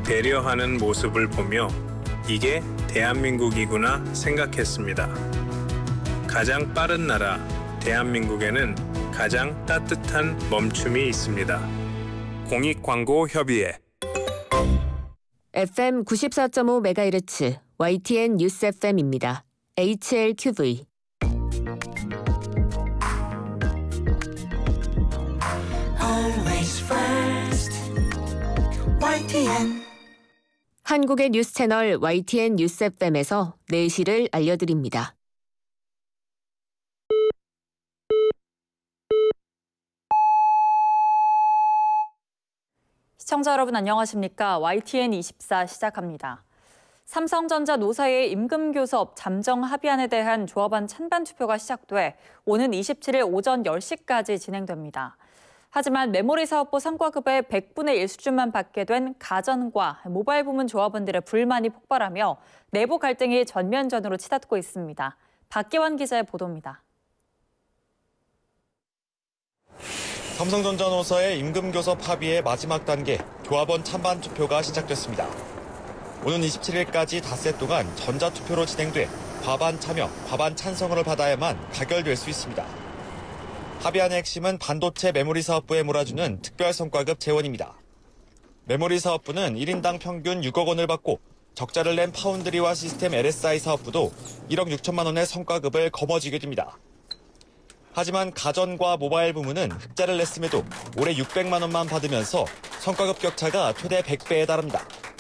배려하는 모습을 보며 이게 대한민국이구나 생각했습니다. 가장 빠른 나라 대한민국에는 가장 따뜻한 멈춤이 있습니다. 공익광고협의회 FM 94.5MHz YTN 뉴스 FM입니다. HLQV Always first. YTN. 한국의 뉴스 채널 YTN 뉴스 FM에서 4시를 알려드립니다. 시청자 여러분 안녕하십니까? YTN 24 시작합니다. 삼성전자 노사의 임금교섭 잠정 합의안에 대한 조합안 찬반 투표가 시작돼 오는 27일 오전 10시까지 진행됩니다. 하지만 메모리 사업부 성과급의 100분의 1 수준만 받게 된 가전과 모바일 부문 조합원들의 불만이 폭발하며 내부 갈등이 전면전으로 치닫고 있습니다. 박기환 기자의 보도입니다. 삼성전자 노사의 임금교섭 합의의 마지막 단계 조합원 찬반 투표가 시작됐습니다. 오는 27일까지 닷새 동안 전자투표로 진행돼 과반 참여, 과반 찬성을 받아야만 가결될 수 있습니다. 합의안의 핵심은 반도체 메모리 사업부에 몰아주는 특별 성과급 재원입니다. 메모리 사업부는 1인당 평균 6억 원을 받고 적자를 낸 파운드리와 시스템 LSI 사업부도 1억 6천만 원의 성과급을 거머쥐게 됩니다. 하지만 가전과 모바일 부문은 흑자를 냈음에도 올해 600만 원만 받으면서 성과급 격차가 최대 100배에 달합니다.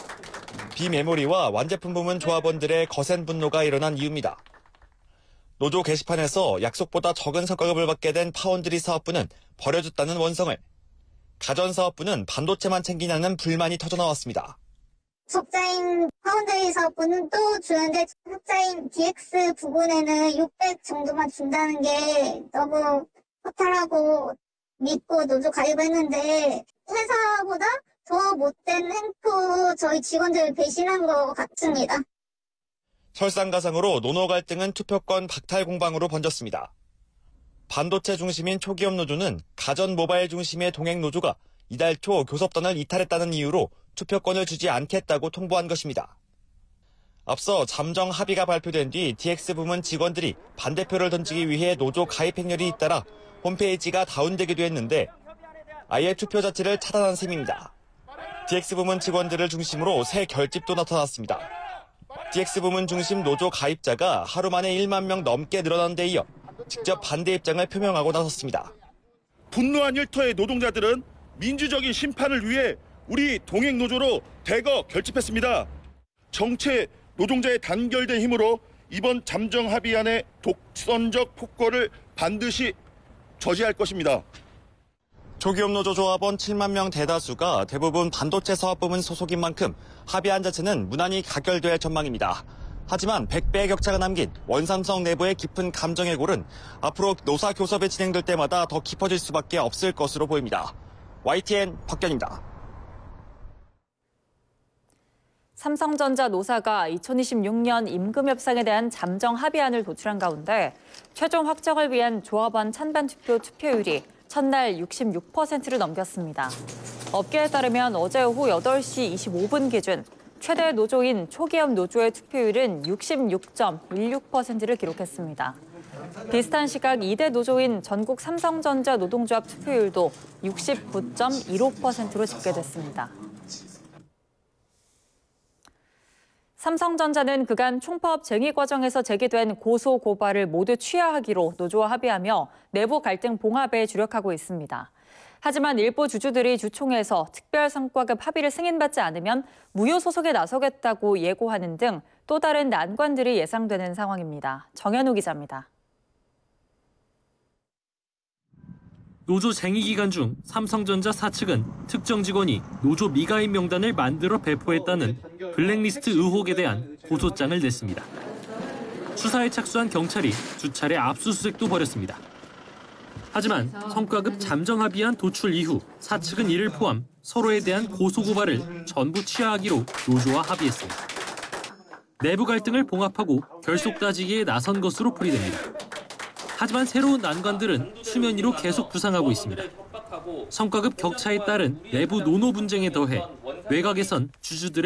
비메모리와 완제품 부문 조합원들의 거센 분노가 일어난 이유입니다. 노조 게시판에서 약속보다 적은 성과급을 받게 된 파운드리 사업부는 버려줬다는 원성을, 가전 사업부는 반도체만 챙기냐는 불만이 터져나왔습니다. 적자인 파운드리 사업부는 또 주는데 흑자인 DX 부분에는 600 정도만 준다는 게 너무 허탈하고 믿고 노조 가입했는데 회사보다 더 못된 행포 저희 직원들 배신한 것 같습니다. 설상가상으로 노노 갈등은 투표권 박탈 공방으로 번졌습니다. 반도체 중심인 초기업 노조는 가전 모바일 중심의 동행 노조가 이달 초 교섭단을 이탈했다는 이유로 투표권을 주지 않겠다고 통보한 것입니다. 앞서 잠정 합의가 발표된 뒤 DX 부문 직원들이 반대표를 던지기 위해 노조 가입 행렬이 잇따라 홈페이지가 다운되기도 했는데 아예 투표 자체를 차단한 셈입니다. DX 부문 직원들을 중심으로 새 결집도 나타났습니다. DX 부문 중심 노조 가입자가 하루 만에 1만 명 넘게 늘어난 데 이어 직접 반대 입장을 표명하고 나섰습니다. 분노한 일터의 노동자들은 민주적인 심판을 위해 우리 동행노조로 대거 결집했습니다. 정체 노동자의 단결된 힘으로 이번 잠정 합의안의 독선적 폭거를 반드시 저지할 것입니다. 초기업 노조 조합원 7만 명 대다수가 대부분 반도체 사업 부문 소속인 만큼 합의안 자체는 무난히 가결될 전망입니다. 하지만 100배의 격차가 남긴 원삼성 내부의 깊은 감정의 골은 앞으로 노사 교섭이 진행될 때마다 더 깊어질 수밖에 없을 것으로 보입니다. YTN 박견입니다. 삼성전자 노사가 2026년 임금 협상에 대한 잠정 합의안을 도출한 가운데 최종 확정을 위한 조합안 찬반 투표 투표율이 첫날 66%를 넘겼습니다. 업계에 따르면 어제 오후 8시 25분 기준 최대 노조인 초기업 노조의 투표율은 66.16%를 기록했습니다. 비슷한 시각 2대 노조인 전국 삼성전자 노동조합 투표율도 69.15%로 집계됐습니다. 삼성전자는 그간 총파업 쟁의 과정에서 제기된 고소 고발을 모두 취하하기로 노조와 합의하며 내부 갈등 봉합에 주력하고 있습니다. 하지만 일부 주주들이 주총에서 특별 성과급 합의를 승인받지 않으면 무효 소속에 나서겠다고 예고하는 등 또 다른 난관들이 예상되는 상황입니다. 정현우 기자입니다. 노조 쟁의 기간 중 삼성전자 사측은 특정 직원이 노조 미가입 명단을 만들어 배포했다는 블랙리스트 의혹에 대한 고소장을 냈습니다. 수사에 착수한 경찰이 수차례 압수수색도 벌였습니다. 하지만 성과급 잠정 합의안 도출 이후 사측은 이를 포함 서로에 대한 고소고발을 전부 취하하기로 노조와 합의했습니다. 내부 갈등을 봉합하고 결속 따지기에 나선 것으로 풀이됩니다. 하지만 새로운 난관들은 수면 위로 계속 부상하고 있습니다. 성과급 격차에 따른 내부 노노 분쟁에 더해 외곽에선 주주들의